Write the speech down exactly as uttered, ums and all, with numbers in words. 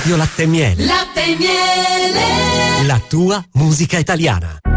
Radio Latte e Miele. Latte e Miele. La tua musica italiana.